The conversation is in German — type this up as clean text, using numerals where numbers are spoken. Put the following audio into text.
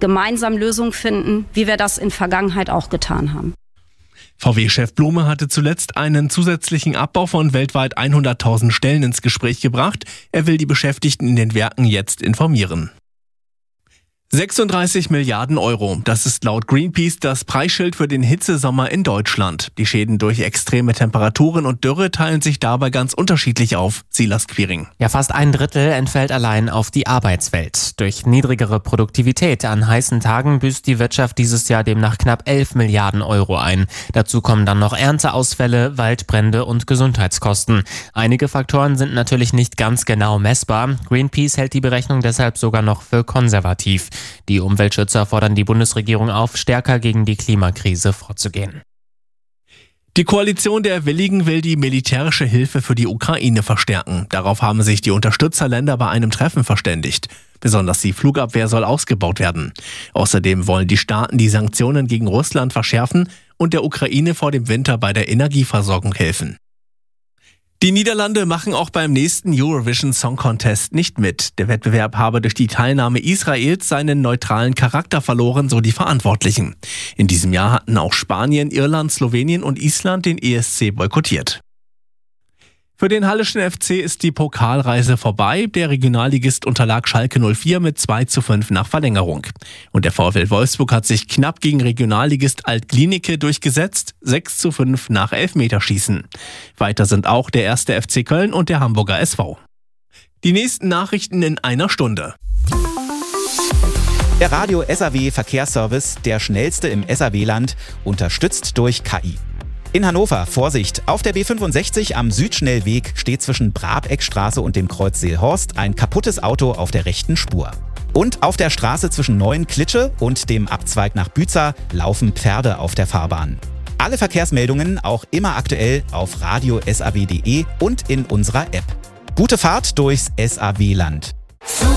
gemeinsam Lösungen finden, wie wir das in Vergangenheit auch getan haben. VW-Chef Blume hatte zuletzt einen zusätzlichen Abbau von weltweit 100.000 Stellen ins Gespräch gebracht. Er will die Beschäftigten in den Werken jetzt informieren. 36 Milliarden Euro. Das ist laut Greenpeace das Preisschild für den Hitzesommer in Deutschland. Die Schäden durch extreme Temperaturen und Dürre teilen sich dabei ganz unterschiedlich auf. Silas Quiring. Ja, fast ein Drittel entfällt allein auf die Arbeitswelt. Durch niedrigere Produktivität an heißen Tagen büßt die Wirtschaft dieses Jahr demnach knapp 11 Milliarden Euro ein. Dazu kommen dann noch Ernteausfälle, Waldbrände und Gesundheitskosten. Einige Faktoren sind natürlich nicht ganz genau messbar. Greenpeace hält die Berechnung deshalb sogar noch für konservativ. Die Umweltschützer fordern die Bundesregierung auf, stärker gegen die Klimakrise vorzugehen. Die Koalition der Willigen will die militärische Hilfe für die Ukraine verstärken. Darauf haben sich die Unterstützerländer bei einem Treffen verständigt. Besonders die Flugabwehr soll ausgebaut werden. Außerdem wollen die Staaten die Sanktionen gegen Russland verschärfen und der Ukraine vor dem Winter bei der Energieversorgung helfen. Die Niederlande machen auch beim nächsten Eurovision Song Contest nicht mit. Der Wettbewerb habe durch die Teilnahme Israels seinen neutralen Charakter verloren, so die Verantwortlichen. In diesem Jahr hatten auch Spanien, Irland, Slowenien und Island den ESC boykottiert. Für den Halleschen FC ist die Pokalreise vorbei. Der Regionalligist unterlag Schalke 04 mit 2:5 nach Verlängerung. Und der VfL Wolfsburg hat sich knapp gegen Regionalligist Alt-Glienicke durchgesetzt, 6:5 nach Elfmeterschießen. Weiter sind auch der 1. FC Köln und der Hamburger SV. Die nächsten Nachrichten in einer Stunde. Der Radio SAW Verkehrsservice, der schnellste im SAW-Land, unterstützt durch KI. In Hannover, Vorsicht, auf der B65 am Südschnellweg steht zwischen Brabeckstraße und dem Kreuz Seelhorst ein kaputtes Auto auf der rechten Spur. Und auf der Straße zwischen Neuenklitsche und dem Abzweig nach Büza laufen Pferde auf der Fahrbahn. Alle Verkehrsmeldungen auch immer aktuell auf radiosaw.de und in unserer App. Gute Fahrt durchs SAW-Land.